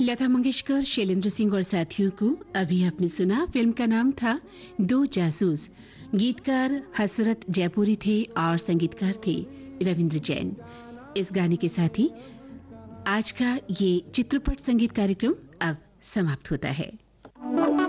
लता मंगेशकर, शैलेंद्र सिंह और साथियों को अभी आपने सुना। फिल्म का नाम था दो जासूस। गीतकार हसरत जयपुरी थे और संगीतकार थे रविंद्र जैन। इस गाने के साथ ही आज का ये चित्रपट संगीत कार्यक्रम अब समाप्त होता है।